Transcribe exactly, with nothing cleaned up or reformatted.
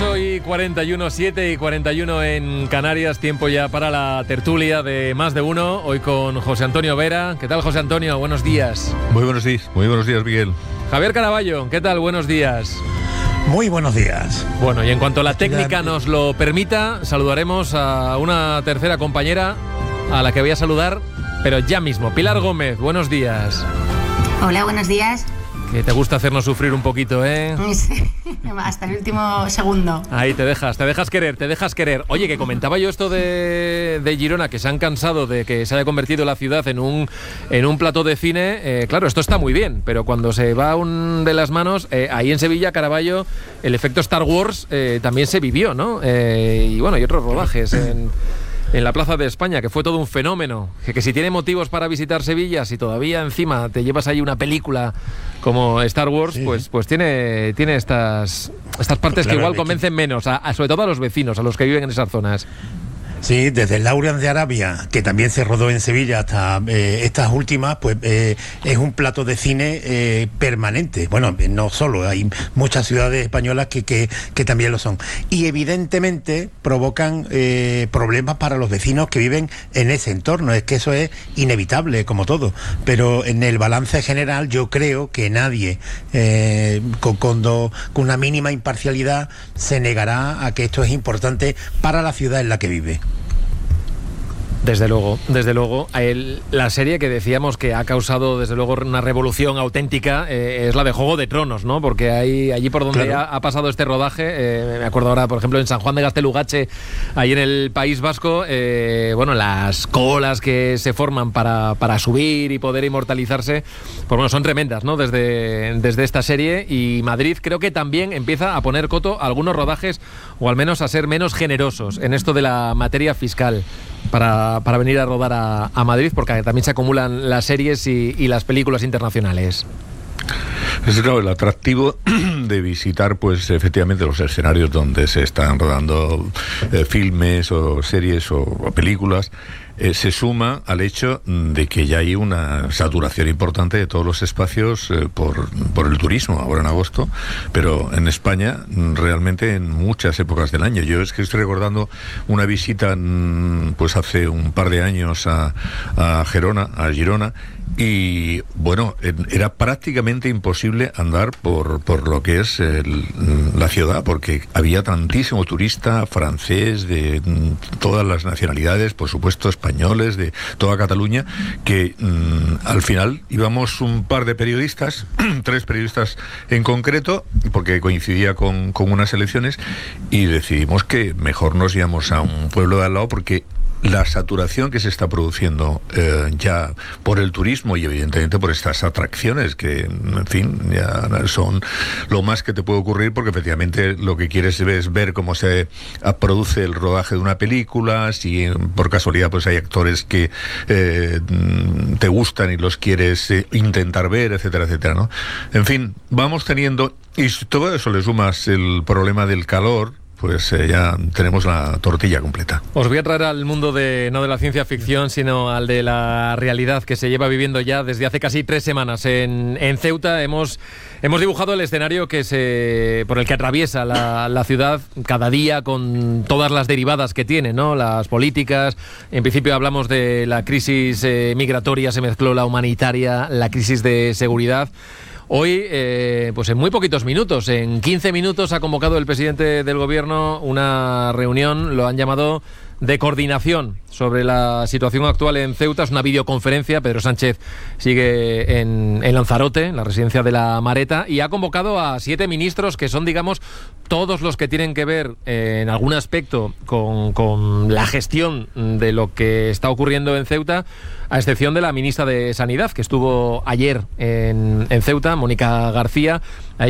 ocho y cuarenta y uno, siete y cuarenta y uno en Canarias, tiempo ya para la tertulia de Más de Uno, hoy con José Antonio Vera. ¿Qué tal, José Antonio? Buenos días. Muy buenos días, muy buenos días, Miguel. Javier Caraballo, ¿qué tal? Buenos días. Muy buenos días. Bueno, y en cuanto la técnica nos lo permita, saludaremos a una tercera compañera a la que voy a saludar, pero ya mismo. Pilar Gómez, buenos días. Hola, buenos días. Que te gusta hacernos sufrir un poquito, ¿eh? Sí, hasta el último segundo. Ahí te dejas, te dejas querer, te dejas querer. Oye, que comentaba yo esto de, de Girona, que se han cansado de que se haya convertido la ciudad en un, en un plató de cine. Eh, claro, esto está muy bien, pero cuando se va un de las manos, eh, ahí en Sevilla, Caraballo, el efecto Star Wars eh, también se vivió, ¿no? Eh, y bueno, y otros rodajes en... en la Plaza de España, que fue todo un fenómeno, que, que si tiene motivos para visitar Sevilla, si todavía encima te llevas ahí una película como Star Wars, sí. pues, pues tiene, tiene estas, estas partes claro, que igual convencen menos, a, a, sobre todo a los vecinos, a los que viven en esas zonas. Sí, desde el Lawrence de Arabia, que también se rodó en Sevilla, hasta eh, estas últimas, pues eh, es un plato de cine eh, permanente. Bueno, no solo, hay muchas ciudades españolas que, que, que también lo son. Y evidentemente provocan eh, problemas para los vecinos que viven en ese entorno. Es que eso es inevitable, como todo. Pero en el balance general yo creo que nadie eh, con, con, do, con una mínima imparcialidad se negará a que esto es importante para la ciudad en la que vive. Desde luego, desde luego. El, la serie que decíamos que ha causado, desde luego, una revolución auténtica eh, es la de Juego de Tronos, ¿no? Porque hay, allí por donde claro. ha, ha pasado este rodaje, eh, me acuerdo ahora, por ejemplo, en San Juan de Gaztelugatxe, ahí en el País Vasco, eh, bueno, las colas que se forman para, para subir y poder inmortalizarse, pues bueno, son tremendas, ¿no? Desde, desde esta serie, y Madrid creo que también empieza a poner coto a algunos rodajes, o al menos a ser menos generosos en esto de la materia fiscal. Para, para venir a rodar a, a Madrid, porque también se acumulan las series y, y las películas internacionales. Es claro, el atractivo de visitar, pues efectivamente, los escenarios donde se están rodando eh, filmes o series o, o películas, eh, se suma al hecho de que ya hay una saturación importante de todos los espacios eh, por, por el turismo, ahora en agosto, pero en España realmente en muchas épocas del año. Yo es que estoy recordando una visita pues hace un par de años a, a Gerona, a Girona, y bueno, era prácticamente imposible andar por, por lo que es el, la ciudad, porque había tantísimo turista francés de todas las nacionalidades, por supuesto españoles, de toda Cataluña, que mmm, al final íbamos un par de periodistas, tres periodistas en concreto, porque coincidía con, con unas elecciones, y decidimos que mejor nos íbamos a un pueblo de al lado, porque la saturación que se está produciendo eh, ya por el turismo y evidentemente por estas atracciones que, en fin, ya son lo más que te puede ocurrir, porque efectivamente lo que quieres es ver cómo se produce el rodaje de una película, si por casualidad pues hay actores que eh, te gustan y los quieres eh, intentar ver, etcétera, etcétera, ¿no? En fin, vamos teniendo, y todo eso le sumas el problema del calor, pues eh, ya tenemos la tortilla completa. Os voy a traer al mundo de no de la ciencia ficción, sino al de la realidad que se lleva viviendo ya desde hace casi tres semanas. En, en Ceuta hemos, hemos dibujado el escenario que se, por el que atraviesa la, la ciudad cada día, con todas las derivadas que tiene, ¿no? Las políticas. En principio hablamos de la crisis eh, migratoria, se mezcló la humanitaria, la crisis de seguridad. Hoy, eh, pues en muy poquitos minutos, en quince minutos, ha convocado el presidente del gobierno una reunión, lo han llamado de coordinación sobre la situación actual en Ceuta. Es una videoconferencia. Pedro Sánchez sigue en, en Lanzarote, en la residencia de la Mareta, y ha convocado a siete ministros que son, digamos, todos los que tienen que ver eh, en algún aspecto con, con la gestión de lo que está ocurriendo en Ceuta, a excepción de la ministra de Sanidad, que estuvo ayer en, en Ceuta, Mónica García.